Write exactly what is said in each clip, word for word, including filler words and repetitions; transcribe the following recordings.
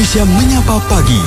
Indonesia Menyapa Pagi.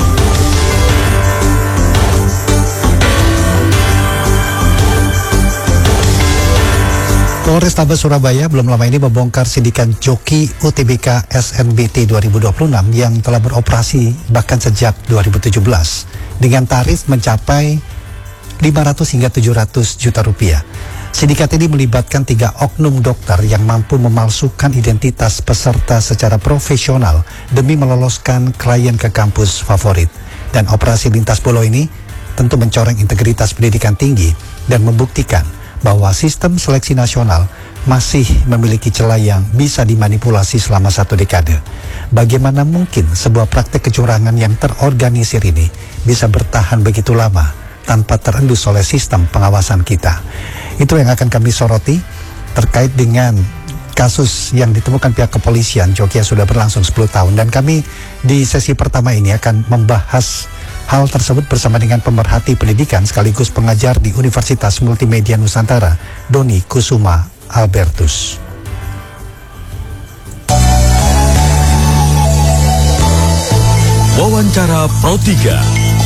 Polrestabes Surabaya belum lama ini membongkar sindikat joki U T B K S N B T dua ribu dua puluh enam yang telah beroperasi bahkan sejak dua ribu tujuh belas dengan tarif mencapai lima ratus hingga tujuh ratus juta rupiah. Sindikat ini melibatkan tiga oknum dokter yang mampu memalsukan identitas peserta secara profesional demi meloloskan klien ke kampus favorit. Dan operasi lintas pulau ini tentu mencoreng integritas pendidikan tinggi dan membuktikan bahwa sistem seleksi nasional masih memiliki celah yang bisa dimanipulasi selama satu dekade. Bagaimana mungkin sebuah praktek kecurangan yang terorganisir ini bisa bertahan begitu lama tanpa terendus oleh sistem pengawasan kita? Itu yang akan kami soroti terkait dengan kasus yang ditemukan pihak kepolisian joki yang sudah berlangsung sepuluh tahun. Dan kami di sesi pertama ini akan membahas hal tersebut bersama dengan pemerhati pendidikan sekaligus pengajar di Universitas Multimedia Nusantara, Doni Kusuma Albertus. Wawancara Pro tiga.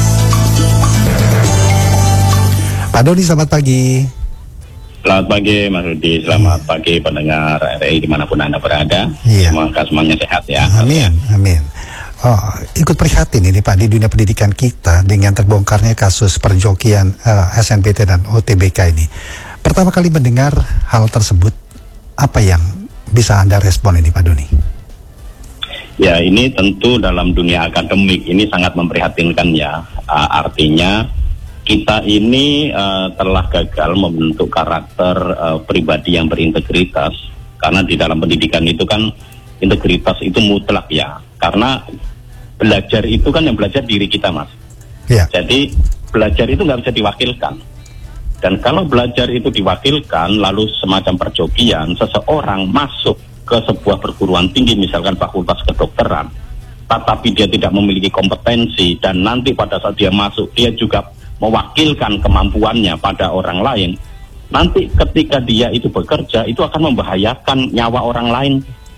Pak Doni, selamat pagi. Selamat pagi Mas Rudi, selamat hmm. pagi pendengar R I dimanapun Anda berada. Iya. Semoga semuanya sehat ya. Amin, amin. Oh, ikut prihatin ini Pak di dunia pendidikan kita dengan terbongkarnya kasus perjokian uh, S N B T dan O T B K ini. Pertama kali mendengar hal tersebut, apa yang bisa Anda respon ini Pak Doni? Ya, ini tentu dalam dunia akademik ini sangat memprihatinkan ya. Uh, artinya kita ini uh, telah gagal membentuk karakter uh, pribadi yang berintegritas, karena di dalam pendidikan itu kan integritas itu mutlak ya, karena belajar itu kan yang belajar diri kita Mas. Yeah. Jadi belajar itu nggak bisa diwakilkan, dan kalau belajar itu diwakilkan lalu semacam perjokian, seseorang masuk ke sebuah perguruan tinggi misalkan fakultas kedokteran, tetapi dia tidak memiliki kompetensi, dan nanti pada saat dia masuk dia juga mewakilkan kemampuannya pada orang lain, nanti ketika dia itu bekerja itu akan membahayakan nyawa orang lain,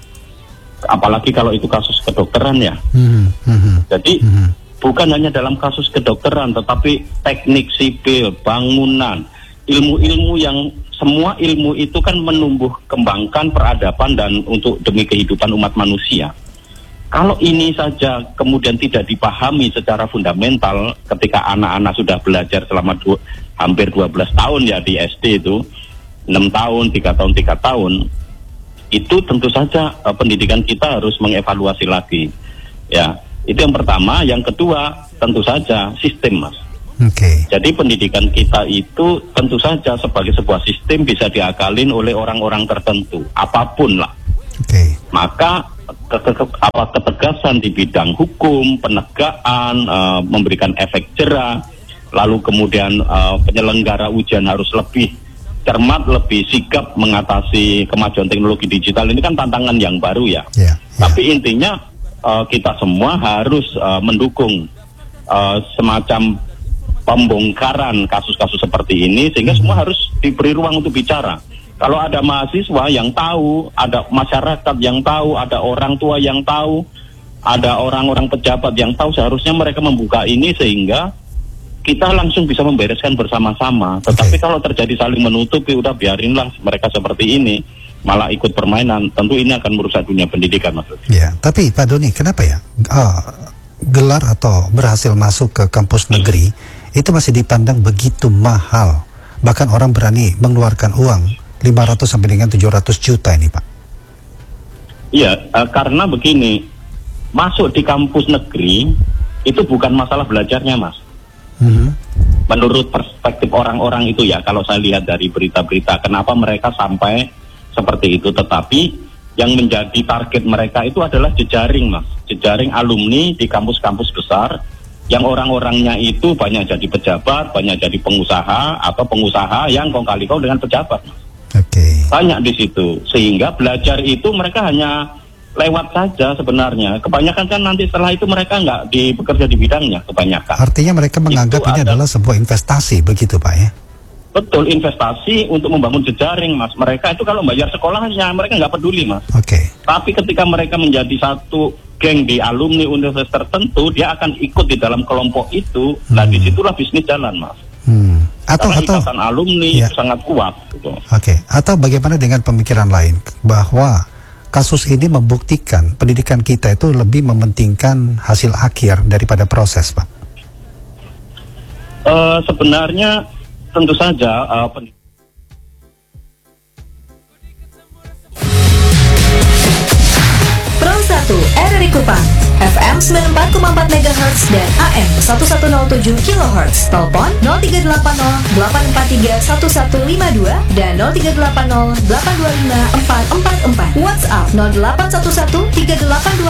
apalagi kalau itu kasus kedokteran ya. hmm, hmm, jadi hmm. bukan hanya dalam kasus kedokteran, tetapi teknik sipil, bangunan, ilmu-ilmu yang semua ilmu itu kan menumbuh kembangkan peradaban dan untuk demi kehidupan umat manusia. Kalau ini saja kemudian tidak dipahami secara fundamental ketika anak-anak sudah belajar selama dua, hampir dua belas tahun ya di S D itu, enam tahun, tiga tahun, tiga tahun, itu tentu saja uh, pendidikan kita harus mengevaluasi lagi. Ya, itu yang pertama. Yang kedua, tentu saja sistem Mas. Okay. Jadi pendidikan kita itu tentu saja sebagai sebuah sistem bisa diakalin oleh orang-orang tertentu, apapun lah. Okay. Maka ke, ke, ke, apa, ketegasan di bidang hukum, penegakan, uh, memberikan efek jerah, lalu kemudian uh, penyelenggara ujian harus lebih cermat, lebih sigap mengatasi kemajuan teknologi digital. Ini kan tantangan yang baru ya. Yeah, yeah. Tapi intinya uh, kita semua harus uh, mendukung uh, semacam pembongkaran kasus-kasus seperti ini, sehingga mm-hmm. semua harus diberi ruang untuk bicara. Kalau ada mahasiswa yang tahu, ada masyarakat yang tahu, ada orang tua yang tahu, ada orang-orang pejabat yang tahu, seharusnya mereka membuka ini sehingga kita langsung bisa membereskan bersama-sama. Tetapi okay. kalau terjadi saling menutupi, udah biarinlah mereka seperti ini, malah ikut permainan, tentu ini akan merusak dunia pendidikan Mas. Ya, tapi Pak Doni, kenapa ya uh, gelar atau berhasil masuk ke kampus negeri itu masih dipandang begitu mahal? Bahkan orang berani mengeluarkan uang lima ratus sampai dengan tujuh ratus juta ini Pak. Iya, uh, karena begini, masuk di kampus negeri itu bukan masalah belajarnya Mas. Mm-hmm. Menurut perspektif orang-orang itu ya, kalau saya lihat dari berita-berita, kenapa mereka sampai seperti itu. Tetapi yang menjadi target mereka itu adalah jejaring Mas, jejaring alumni di kampus-kampus besar, yang orang-orangnya itu banyak jadi pejabat, banyak jadi pengusaha, atau pengusaha yang kong kali kong dengan pejabat Mas. Okay. Banyak di situ, sehingga belajar itu mereka hanya lewat saja sebenarnya. Kebanyakan kan nanti setelah itu mereka nggak di, bekerja di bidangnya kebanyakan. Artinya mereka menganggap itu ini ada, adalah sebuah investasi, begitu Pak ya? Betul, investasi untuk membangun jejaring Mas. Mereka itu kalau bayar sekolahnya mereka nggak peduli Mas. Oke. Okay. Tapi ketika mereka menjadi satu geng di alumni universitas tertentu, dia akan ikut di dalam kelompok itu. Nah, Hmm. disitulah bisnis jalan, Mas. Hmm. Atau Karena atau ikatan alumni Ya. itu sangat kuat. Gitu. Oke, atau bagaimana dengan pemikiran lain bahwa kasus ini membuktikan pendidikan kita itu lebih mementingkan hasil akhir daripada proses, Pak? Eh, sebenarnya tentu saja eh, pen- Pro satu R R I Kupang F M sembilan puluh empat koma empat megahertz dan A M seribu seratus tujuh kilohertz. Telepon nol tiga delapan nol delapan empat tiga satu satu lima dua dan nol tiga delapan nol delapan dua lima empat empat empat. WhatsApp nol delapan satu satu tiga delapan dua